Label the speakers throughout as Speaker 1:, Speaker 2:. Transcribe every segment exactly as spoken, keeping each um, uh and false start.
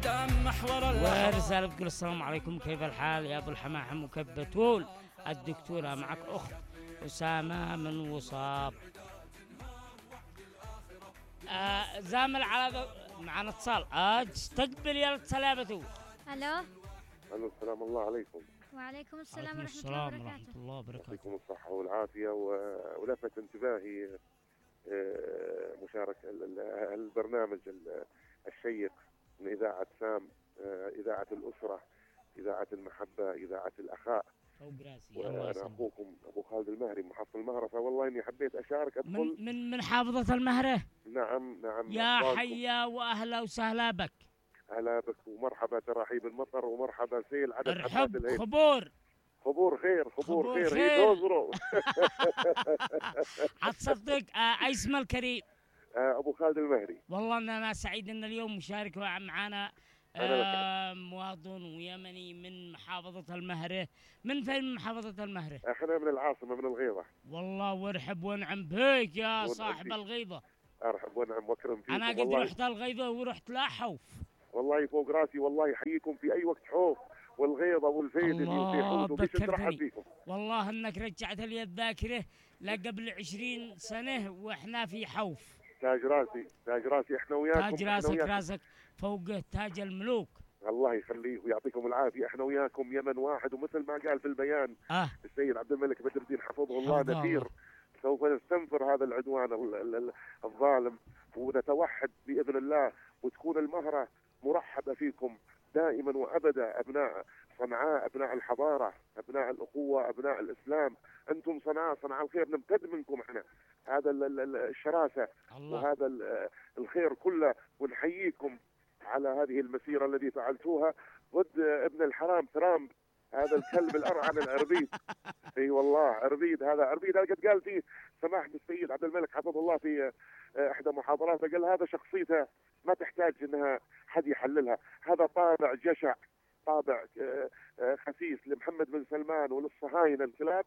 Speaker 1: قدام محور اللحظة.
Speaker 2: ورسالة تقول السلام عليكم، كيف الحال يا أبو الحماحم وكيف بتول الدكتورة؟ معك أخت أسامة من وصاب. آه زامل على معنا اتصال. آه استقبل يا سلامته.
Speaker 3: الو
Speaker 4: الو السلام الله عليكم.
Speaker 3: وعليكم السلام
Speaker 2: عليكم
Speaker 3: ورحمة
Speaker 2: السلام
Speaker 3: الله
Speaker 2: ورحمة
Speaker 3: وبركاته.
Speaker 2: الله وبركاته.
Speaker 4: يعطيكم الصحة والعافية. و- ولفت انتباهي آه، مشاركة ال- ال- البرنامج ال- الشيق من إذاعة سام، آه، إذاعة الأسرة، إذاعة المحبة، إذاعة الأخاء.
Speaker 2: فوق راسي. الله
Speaker 4: وأنا
Speaker 2: يسلمك.
Speaker 4: أخوكم أبو خالد المهري محافظ المهرة، فوالله إني حبيت أشارك
Speaker 2: من
Speaker 4: أدخل.
Speaker 2: من من حافظة المهرة.
Speaker 4: نعم نعم.
Speaker 2: يا
Speaker 4: أخباركم؟
Speaker 2: حيا وأهلا وسهلا بك.
Speaker 4: هلا بك ومرحبا، ترحيب المطر ومرحبا سيل عدد حبات
Speaker 2: ارحب
Speaker 4: الهيل.
Speaker 2: خبور.
Speaker 4: خبور خير خبور
Speaker 2: خبور
Speaker 4: خير,
Speaker 2: خير.
Speaker 4: هي توزرو.
Speaker 2: عتصدق آه اسم الكريم
Speaker 4: آه، أبو خالد المهري.
Speaker 2: والله ان انا سعيد ان اليوم مشارك معنا
Speaker 4: أنا
Speaker 2: آه مواطن ويمني من محافظة المهرة. من فين من محافظة المهرة؟
Speaker 4: احنا من العاصمة من الغيضة.
Speaker 2: والله وارحب وانعم بك يا
Speaker 4: ونعم
Speaker 2: صاحب
Speaker 4: فيك.
Speaker 2: الغيضة.
Speaker 4: ارحب وانعم واكرم فيكم.
Speaker 2: انا قد
Speaker 4: والله
Speaker 2: رحت الغيضة ورحت لا خوف.
Speaker 4: والله فوق راسي، والله يحييكم في اي وقت حوف والغيضة والفيدي
Speaker 2: الله
Speaker 4: وفي وفي ترحب
Speaker 2: ذكرتني.
Speaker 4: فيكم.
Speaker 2: والله انك رجعت لي الذاكرة لقبل عشرين سنة واحنا في خوف.
Speaker 4: تاج راسي تاج راسي احنا وياكم.
Speaker 2: تاج
Speaker 4: إحنا
Speaker 2: راسك
Speaker 4: وياكم.
Speaker 2: راسك فوق تاج الملوك.
Speaker 4: الله يخليه ويعطيكم العافية. احنا وياكم يمن واحد، ومثل ما قال في البيان
Speaker 2: اه
Speaker 4: السيد عبد الملك بدر الدين حفظه الله
Speaker 2: حفظه
Speaker 4: نفير.
Speaker 2: الله.
Speaker 4: سوف نستنفر هذا العدوان ال- ال- ال- الظالم ونتوحد بإذن الله، وتكون المهرة مرحبة فيكم دائما وأبدا. أبناء صنعاء، أبناء الحضارة، أبناء الأخوة، أبناء الإسلام، أنتم صنعاء صنعاء الخير، نمتد منكم احنا هذا ال- ال- ال- الشراسة
Speaker 2: الله.
Speaker 4: وهذا ال- الخير كله، ونحييكم على هذه المسيرة التي فعلتوها ضد ابن الحرام ترامب، هذا الكلب الأرعن العربيد. اي والله عربيد، هذا عربيد. هذا قد قال فيه سماحة السيد عبد الملك حفظه الله في آه، احدى محاضراته، قال هذا شخصيته ما تحتاج انها حد يحللها، هذا طابع جشع، طابع آه، آه، خسيس لمحمد بن سلمان وللصهاينة الكلاب.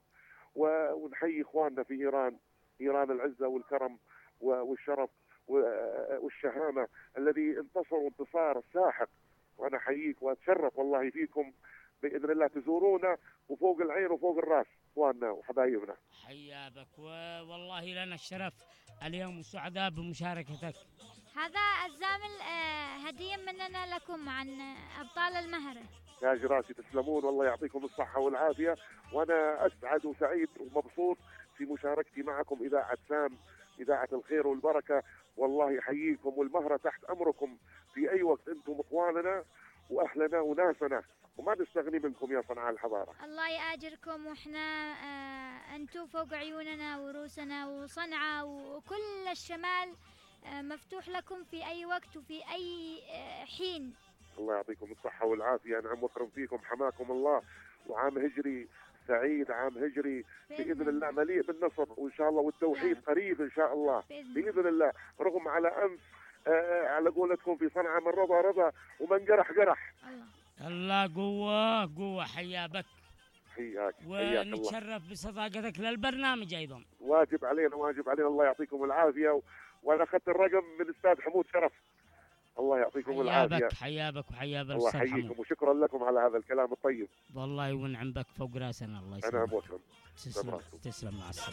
Speaker 4: و- ونحيي اخواننا في ايران، ايران العزة والكرم و- والشرف و- آه، والشهامة الذي انتصروا انتصار ساحق. وانا احييك واتشرف والله فيكم باذن الله، تزورونا وفوق العين وفوق الراس اخواننا وحبايبنا.
Speaker 2: حيا بك والله لنا الشرف اليوم سعداء بمشاركتك.
Speaker 3: هذا الزامل آه، هدية مننا لكم عن أبطال المهرة.
Speaker 4: تاج راسي، تسلمون والله يعطيكم الصحة والعافية. وانا اسعد وسعيد ومبسوط في مشاركتي معكم اذاعة سام، اذاعة الخير والبركة. والله يحييكم، والمهرة تحت امركم في اي وقت، انتم اخواننا واهلنا وناسنا، وما نستغني منكم يا صنعاء الحضارة.
Speaker 3: الله يأجركم، وإحنا آه، أنتم فوق عيوننا ورؤوسنا، وصنعاء وكل الشمال آه، مفتوح لكم في أي وقت وفي أي آه، حين.
Speaker 4: الله يعطيكم الصحة والعافية، نعم واكرم فيكم، حماكم الله. وعام هجري سعيد، عام هجري بإذن الله مليء بالنصر وإن شاء الله، والتوحيد
Speaker 3: نعم.
Speaker 4: قريب إن شاء الله
Speaker 3: بإذن
Speaker 4: بإذن الله. رغم على أمس آه على قولتكم في صنعاء من رضى رضى ومن قرح قرح.
Speaker 3: الله.
Speaker 2: الله قوة قوة. حيا بك
Speaker 4: حياك حياك الله.
Speaker 2: ونتشرف بصداقتك للبرنامج أيضا.
Speaker 4: واجب علينا واجب علينا، الله يعطيكم العافية. و... وأنا أخذت الرقم من الأستاذ حمود شرف، الله يعطيكم
Speaker 2: حيا
Speaker 4: العافية.
Speaker 2: بك حيا بك وحيا
Speaker 4: الله
Speaker 2: بالأستاذ
Speaker 4: يحييكم
Speaker 2: حمود.
Speaker 4: وشكرا لكم على هذا الكلام الطيب.
Speaker 2: والله ونعم بك فوق راسنا. الله
Speaker 4: أنا
Speaker 2: يسلمك.
Speaker 4: موكرم.
Speaker 2: تسلم تسلم. مع السلامة.